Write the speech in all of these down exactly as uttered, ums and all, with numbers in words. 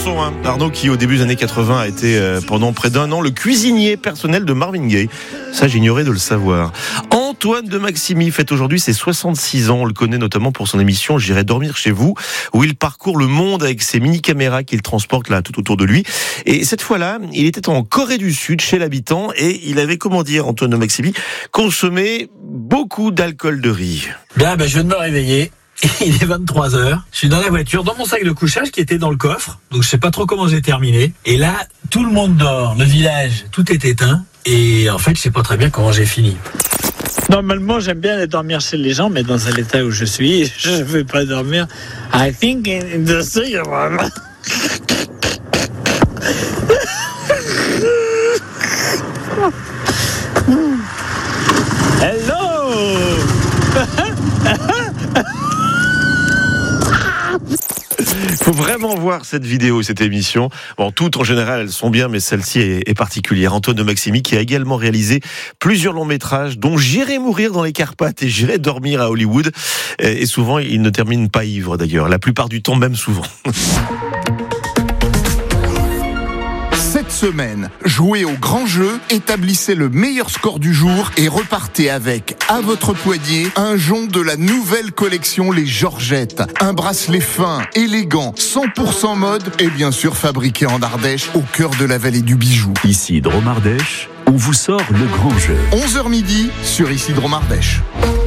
chanson, hein. Arnaud qui au début des années quatre-vingts a été euh, pendant près d'un an le cuisinier personnel de Marvin Gaye. Ça, j'ignorais de le savoir. Antoine de Maximi fête aujourd'hui ses soixante-six ans. On le connaît notamment pour son émission J'irai dormir chez vous, où il parcourt le monde avec ses mini-caméras qu'il transporte là tout autour de lui. Et cette fois-là, il était en Corée du Sud chez l'habitant et il avait, comment dire, Antoine de Maximi, consommé beaucoup d'alcool de riz. Bien, ben, je viens de me réveiller. Il est vingt-trois heures. Je suis dans la voiture, dans mon sac de couchage qui était dans le coffre. Donc je sais pas trop comment j'ai terminé. Et là, tout le monde dort, le village, tout est éteint. Et en fait, je sais pas très bien comment j'ai fini. Normalement, j'aime bien aller dormir chez les gens, mais dans l'état où je suis, je ne vais pas dormir. I think in the sea. Hello. Il faut vraiment voir cette vidéo, cette émission. Bon, toutes en général, elles sont bien, mais celle-ci est, est particulière. Antoine de Maximi qui a également réalisé plusieurs longs métrages, dont J'irai mourir dans les Carpates et J'irai dormir à Hollywood. Et souvent, il ne termine pas ivre d'ailleurs. La plupart du temps, même souvent. Cette semaine, jouez au grand jeu, établissez le meilleur score du jour et repartez avec, à votre poignet, un jonc de la nouvelle collection Les Georgettes. Un bracelet fin, élégant, cent pour cent mode et bien sûr fabriqué en Ardèche, au cœur de la vallée du bijou. Ici Dromardèche, on vous sort le grand jeu. onze heures midi sur Ici Dromardèche.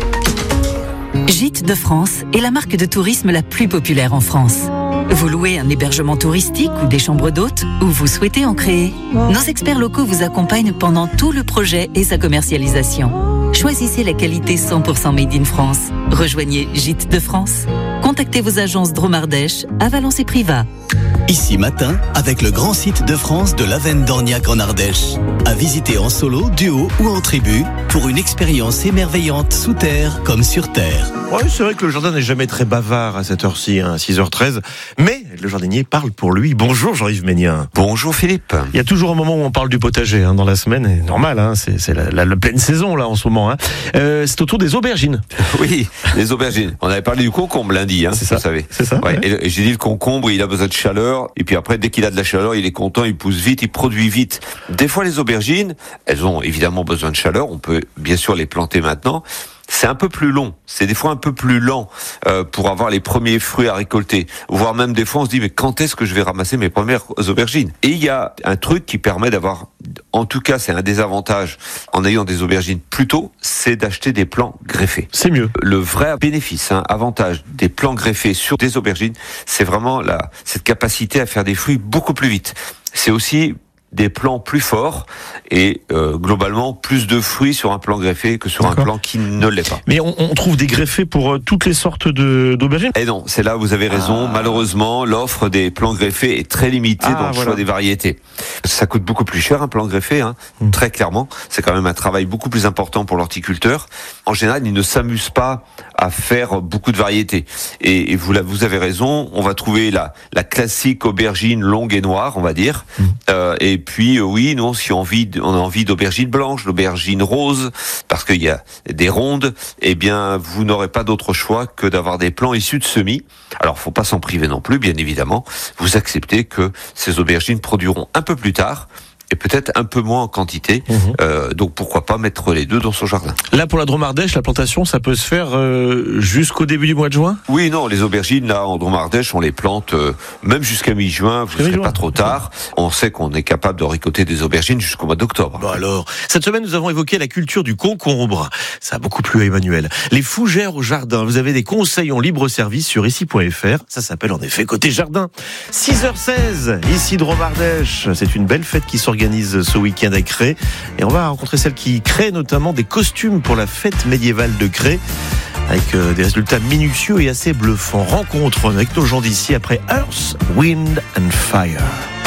Gîtes de France est la marque de tourisme la plus populaire en France. Vous louez un hébergement touristique ou des chambres d'hôtes ou vous souhaitez en créer? Nos experts locaux vous accompagnent pendant tout le projet et sa commercialisation. Choisissez la qualité cent pour cent made in France. Rejoignez Gîtes de France. Contactez vos agences Dromardèche à Valence et Privas. Ici matin, avec le grand site de France de l'Avenne d'Orniac en Ardèche. À visiter en solo, duo ou en tribu pour une expérience émerveillante sous terre comme sur terre. Oui, c'est vrai que le jardin n'est jamais très bavard à cette heure-ci, hein, six heures treize. Mais le jardinier parle pour lui. Bonjour Jean-Yves Ménien. Bonjour Philippe. Il y a toujours un moment où on parle du potager hein, dans la semaine. Et normal, hein, c'est, c'est la, la, la pleine saison là en ce moment. Hein. Euh, c'est autour des aubergines. Oui, les aubergines. On avait parlé du concombre lundi, hein, c'est ça, vous savez. C'est ça. Ouais, ouais. et, et j'ai dit le concombre, il a besoin de chaleur. Et puis après, dès qu'il a de la chaleur, il est content, il pousse vite, il produit vite. Des fois, les aubergines, elles ont évidemment besoin de chaleur. On peut bien sûr les planter maintenant. C'est un peu plus long, c'est des fois un peu plus lent euh, pour avoir les premiers fruits à récolter. Voire même des fois on se dit mais quand est-ce que je vais ramasser mes premières aubergines? Et il y a un truc qui permet d'avoir, en tout cas c'est un des avantages en ayant des aubergines plus tôt, c'est d'acheter des plants greffés. C'est mieux. Le vrai bénéfice, hein, avantage des plants greffés sur des aubergines, c'est vraiment la, cette capacité à faire des fruits beaucoup plus vite. C'est aussi des plants plus forts et euh, globalement plus de fruits sur un plant greffé que sur D'accord. un plant qui ne l'est pas. Mais on, on trouve des greffés pour euh, toutes les sortes de, d'aubergines. Et non, c'est là où vous avez raison. Ah. Malheureusement, l'offre des plants greffés est très limitée ah, dans le voilà. choix des variétés. Ça coûte beaucoup plus cher un plant greffé, hein, mmh. très clairement. C'est quand même un travail beaucoup plus important pour l'horticulteur. En général, il ne s'amuse pas à faire beaucoup de variétés. Et, et vous, vous avez raison, on va trouver la, la classique aubergine longue et noire, on va dire. Mmh. Euh, et puis euh, oui, nous si on, envie, on a envie d'aubergine blanche, d'aubergine rose, parce qu'il y a des rondes, eh bien vous n'aurez pas d'autre choix que d'avoir des plants issus de semis. Alors faut pas s'en priver non plus, bien évidemment. Vous acceptez que ces aubergines produiront un peu plus tard, et peut-être un peu moins en quantité. Mmh. Euh, donc pourquoi pas mettre les deux dans son jardin. Là pour la Dromardèche, la plantation, ça peut se faire euh, jusqu'au début du mois de juin? Oui, non, les aubergines là en Dromardèche, on les plante euh, même jusqu'à mi-juin. Vous ne serez pas trop tard. On sait qu'on est capable de récolter des aubergines jusqu'au mois d'octobre. Bon alors, cette semaine nous avons évoqué la culture du concombre. Ça a beaucoup plu à Emmanuel. Les fougères au jardin. Vous avez des conseils en libre service sur ici point f r. Ça s'appelle en effet Côté Jardin. six heures seize, ici Dromardèche. C'est une belle fête qui s'organise organise ce week-end à Cré. Et on va rencontrer celle qui crée notamment des costumes pour la fête médiévale de Cré, avec euh, des résultats minutieux et assez bluffants. Rencontre avec nos gens d'ici après Earth, Wind and Fire.